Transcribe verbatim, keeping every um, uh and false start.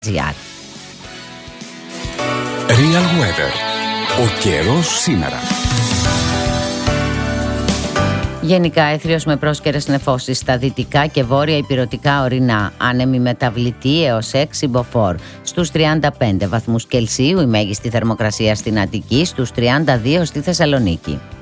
Real Weather. Ο καιρός σήμερα. Γενικά έθριος με πρόσκαιρες νεφώσεις στα δυτικά και βόρεια ηπειρωτικά ορεινά. Άνεμη μεταβλητή έως έξι μποφόρ. Στους τριάντα πέντε βαθμούς Κελσίου η μέγιστη θερμοκρασία στην Αττική, στους τριάντα δύο στη Θεσσαλονίκη.